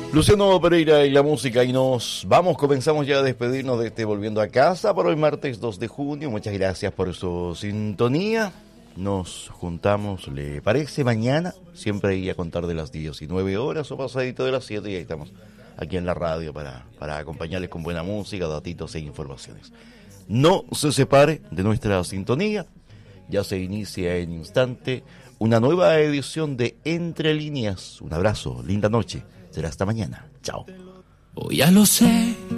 Luciano Pereira y la música, y nos vamos, comenzamos ya a despedirnos de este Volviendo a Casa por hoy martes 2 de junio. Muchas gracias por su sintonía. Nos juntamos, ¿le parece? Mañana, siempre ahí a contar de las 19 horas o pasadito de las 7, y ahí estamos aquí en la radio para acompañarles con buena música, datitos e informaciones. No se separe de nuestra sintonía, ya se inicia en instante una nueva edición de Entre Líneas. Un abrazo, linda noche. Será hasta mañana. Chao. Oh, ya lo sé.